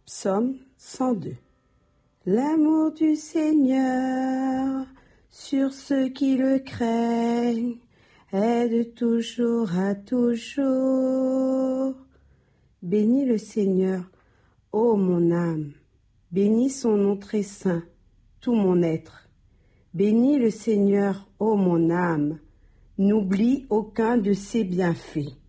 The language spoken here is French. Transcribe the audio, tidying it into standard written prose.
Psaume 102. L'amour du Seigneur sur ceux qui le craignent est de toujours à toujours. Bénis le Seigneur, ô mon âme, bénis son nom très saint, tout mon être. Bénis le Seigneur, ô mon âme, n'oublie aucun de ses bienfaits.